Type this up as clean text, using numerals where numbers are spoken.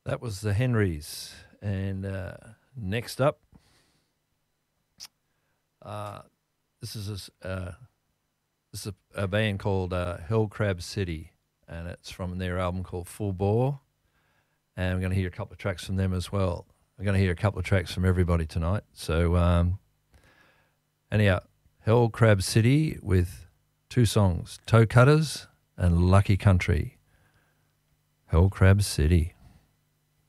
That was the Henrys. And next up, this is a band called Hell Crab City, and it's from their album called Full Bore. And we're going to hear a couple of tracks from them as well. We're going to hear a couple of tracks from everybody tonight. So anyhow, Hell Crab City with two songs, Toe Cutters and Lucky Country. Hell Crab City.